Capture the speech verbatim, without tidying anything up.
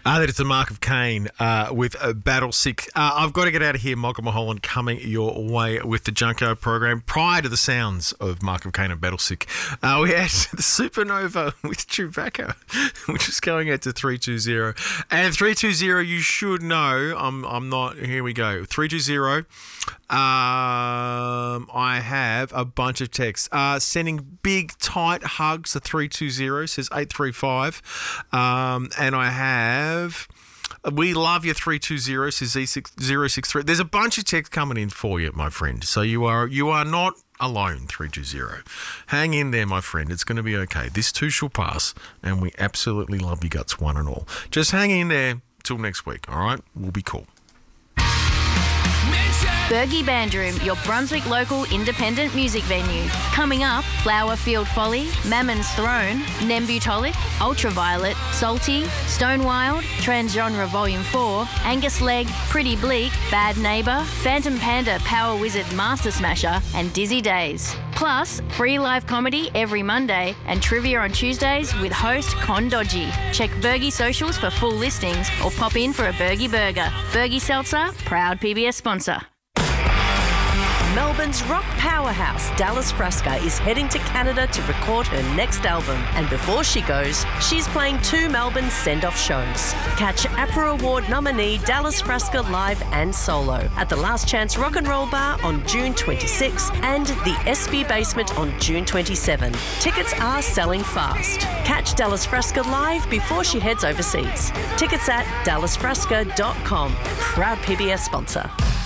Uh, that is the Mark of Cain uh, with uh, Battle Sick. Uh, I've got to get out of here. Michael Mulholland coming your way with the Junkyard program. Prior to the sounds of Mark of Cain and Battle Sick, uh, we had the Supernova with Chewbacca, which is going out to three two zero. And three two zero, you should know, I'm, I'm not, here we go. three two zero. Um, I have a bunch of texts. Uh, sending big, tight hugs to three two zero, says eight three five. Um, and I have, we love you three two zero, says Z six zero six three. There's a bunch of texts coming in for you, my friend. So you are, you are not alone, three two zero. Hang in there, my friend. It's going to be okay. This too shall pass, and we absolutely love you guts, one and all. Just hang in there till next week, all right? We'll be cool. Bergie Bandroom, your Brunswick local independent music venue. Coming up, Flowerfield Folly, Mammon's Throne, Nembutolic, Ultraviolet, Salty, Stonewild, Transgenre Volume four, Angus Legg, Pretty Bleak, Bad Neighbour, Phantom Panda Power Wizard Master Smasher, and Dizzy Days. Plus, free live comedy every Monday and trivia on Tuesdays with host Con Dodgy. Check Bergie socials for full listings or pop in for a Bergie Burger. Bergie Seltzer, proud P B S sponsor. Melbourne's rock powerhouse, Dallas Frasca, is heading to Canada to record her next album. And before she goes, she's playing two Melbourne send-off shows. Catch APRA Award nominee Dallas Frasca live and solo at the Last Chance Rock and Roll Bar on June twenty-sixth and the S B Basement on June twenty-seventh. Tickets are selling fast. Catch Dallas Frasca live before she heads overseas. Tickets at dallas frasca dot com. Proud P B S sponsor.